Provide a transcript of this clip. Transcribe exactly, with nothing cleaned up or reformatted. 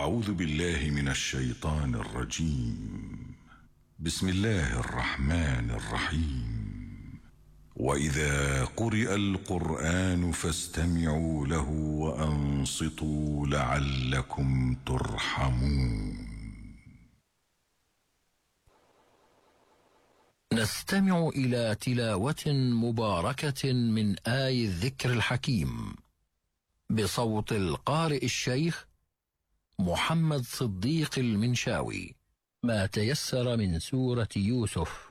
أعوذ بالله من الشيطان الرجيم. بسم الله الرحمن الرحيم. وإذا قرئ القرآن فاستمعوا له وأنصتوا لعلكم ترحمون. نستمع إلى تلاوة مباركة من آي الذكر الحكيم بصوت القارئ الشيخ محمد صديق المنشاوي، ما تيسر من سورة يوسف.